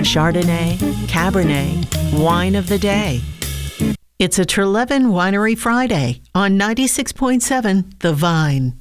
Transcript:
Chardonnay, Cabernet, Wine of the Day. It's a Trelevin Winery Friday on 96.7 The Vine.